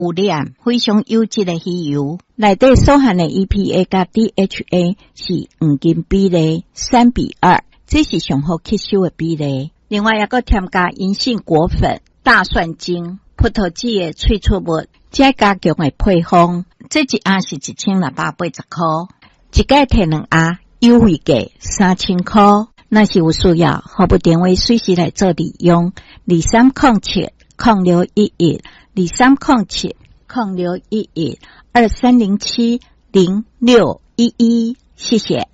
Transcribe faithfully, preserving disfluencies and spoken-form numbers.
有链，非常优质的鱼油，内底所含的 E P A 加 D H A 是黄金比例三比二，这是上好吸收的比例。另外还佫添加银杏果粉、大蒜精、葡萄籽的萃取物，再加强的配方。这一盒是一千六百八十块，一盖摕两盒，优惠价三千块。若是有需要，号码电话随时来做利用，二三零七零六一一，二三零七零六一一，二三零七零六一一，谢谢。